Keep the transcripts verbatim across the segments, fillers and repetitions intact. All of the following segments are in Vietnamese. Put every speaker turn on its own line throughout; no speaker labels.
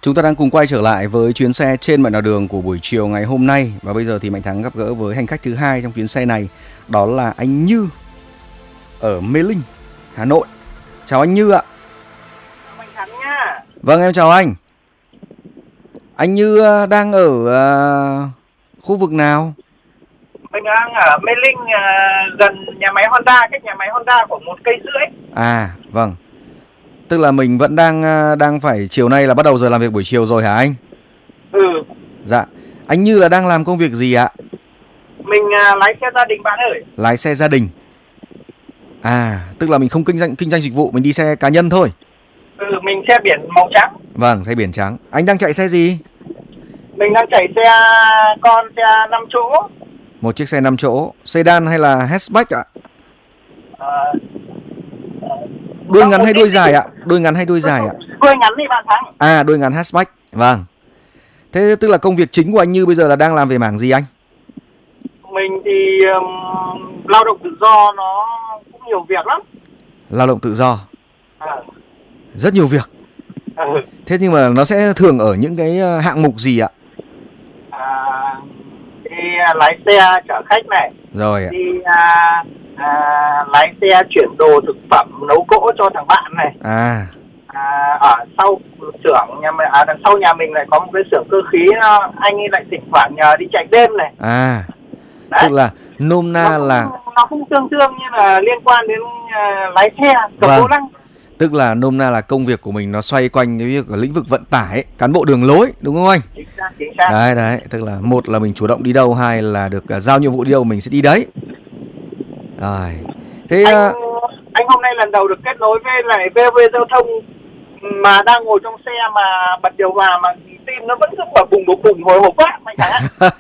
Chúng ta đang cùng quay trở lại với chuyến xe trên mọi nẻo đường của buổi chiều ngày hôm nay. Và bây giờ thì Mạnh Thắng gặp gỡ với hành khách thứ hai trong chuyến xe này. Đó là anh Như ở Mê Linh, Hà Nội. Chào anh Như ạ.
Mạnh Thắng nhá.
Vâng, em chào anh. Anh Như đang ở uh, khu vực nào?
Mình đang ở Mê Linh, uh, gần nhà máy Honda, cách nhà máy Honda khoảng một cây rưỡi.
À, vâng. Tức là mình vẫn đang đang phải chiều nay là bắt đầu giờ làm việc buổi chiều rồi hả anh?
Ừ.
Dạ. Anh Như là đang làm công việc gì ạ?
Mình uh, lái xe gia đình bạn ơi.
Lái xe gia đình. À, tức là mình không kinh doanh kinh doanh dịch vụ, mình đi xe cá nhân thôi.
Ừ, mình xe biển màu trắng.
Vâng, xe biển trắng. Anh đang chạy xe gì?
Mình đang chạy xe con, xe năm chỗ.
Một chiếc xe năm chỗ, sedan hay là hatchback ạ?
À,
đuôi ngắn hay đuôi dài ạ? Đuôi ngắn hay đuôi dài ạ?
Đuôi ngắn thì bạn Thắng.
À, đuôi ngắn hatchback. Vâng. Thế tức là công việc chính của anh Như bây giờ là đang làm về mảng gì anh?
Mình thì um, lao động tự do, nó cũng nhiều việc lắm.
Lao động tự do.
À.
Rất nhiều việc.
Ừ.
Thế nhưng mà nó sẽ thường ở những cái hạng mục gì ạ?
À, đi lái xe chở khách này.
Rồi ạ.
Đi à, à, lái xe chuyển đồ thực phẩm nấu cỗ cho thằng bạn này.
À.
À, ở sau xưởng nhà mình, à, đằng sau nhà mình lại có một cái xưởng cơ khí, anh ấy lại thỉnh thoảng nhờ đi chạy đêm này.
À.
Đấy.
Tức là nôm na
nó
là
cũng, nó cũng tương tương như là liên quan đến uh, lái xe cầm
vâng.
vô lăng.
Tức là nôm na là công việc của mình nó xoay quanh cái việc ở lĩnh vực vận tải, cán bộ đường lối, đúng không anh?
Chính xác, chính xác.
Đấy đấy, tức là một là mình chủ động đi đâu, hai là được uh, giao nhiệm vụ đi đâu mình sẽ đi đấy. Rồi. Thế
anh,
uh...
anh hôm nay lần đầu được kết nối với lại vê o vê Giao thông mà đang ngồi trong xe mà bật điều hòa mà tim nó vẫn cứ bập bùng bập bùng hồi hộp quá Mạnh Thắng.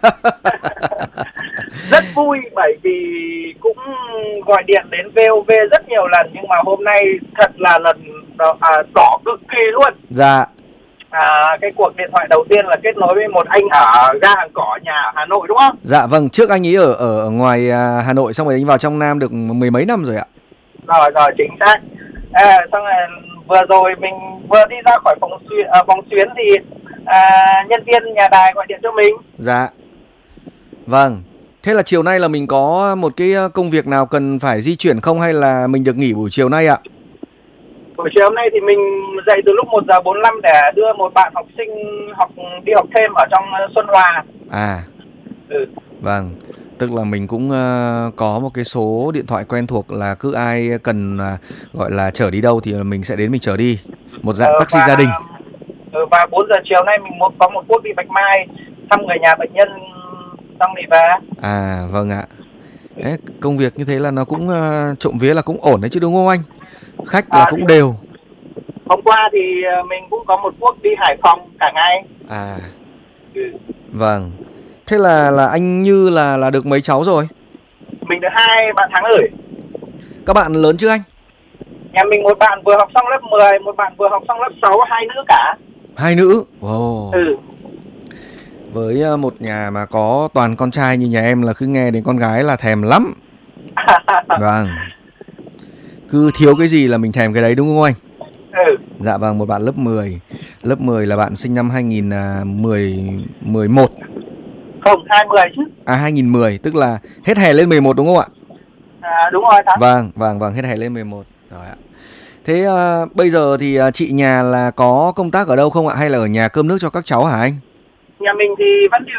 Rất vui bởi vì cũng gọi điện đến vê o vê rất nhiều lần nhưng mà hôm nay thật là lần đỏ, à, đỏ cực kỳ luôn.
Dạ.
À, cái cuộc điện thoại đầu tiên là kết nối với một anh ở ga Hàng Cỏ, nhà ở Hà Nội đúng không?
Dạ vâng, trước anh ấy ở ở, ở ngoài Hà Nội xong rồi anh vào trong Nam được mười mấy năm rồi ạ.
Rồi rồi, chính xác. À, xong rồi vừa rồi mình vừa đi ra khỏi phòng xuyến, à, vòng xuyến thì à, nhân viên nhà đài gọi điện cho mình.
Dạ. Vâng. Thế là chiều nay là mình có một cái công việc nào cần phải di chuyển không hay là mình được nghỉ buổi chiều nay ạ?
Buổi chiều hôm nay thì mình dậy từ lúc một giờ bốn mươi lăm để đưa một bạn học sinh học đi học thêm ở trong Xuân Hòa.
À.
Ừ.
Vâng. Tức là mình cũng uh, có một cái số điện thoại quen thuộc là cứ ai cần uh, gọi là chở đi đâu thì mình sẽ đến mình chở đi. Một dạng
ờ,
taxi
và,
gia đình.
Và bốn giờ chiều nay mình muốn có một cuộc đi Bạch Mai thăm người nhà bệnh nhân xong thì về.
À vâng ạ. Đấy, công việc như thế là nó cũng uh, trộm vía là cũng ổn đấy chứ đúng không anh? Khách là à, cũng đều.
Hôm qua thì mình cũng có một cuộc đi Hải Phòng cả ngày.
À. Ừ. Vâng. Thế là là anh Như là là được mấy cháu rồi?
Mình được hai bạn Thắng ơi.
Các bạn lớn chưa anh?
Nhà mình một bạn vừa học xong lớp mười, một bạn vừa học xong lớp sáu, hai nữ cả.
Hai nữ? Wow.
Ừ.
Với một nhà mà có toàn con trai như nhà em là cứ nghe đến con gái là thèm lắm. Vâng. Cứ thiếu cái gì là mình thèm cái đấy đúng không anh?
Ừ.
Dạ vâng, một bạn lớp mười. Lớp mười là bạn sinh năm hai nghìn mười một.
Không, hai mươi chứ.
À hai nghìn mười, tức là hết hè lên mười một đúng không ạ?
À đúng rồi Thắng.
Vâng, vâng, vâng, hết hè lên mười một. Rồi ạ. Thế uh, bây giờ thì uh, chị nhà là có công tác ở đâu không ạ? Hay là ở nhà cơm nước cho các cháu hả anh?
Nhà mình thì vẫn đi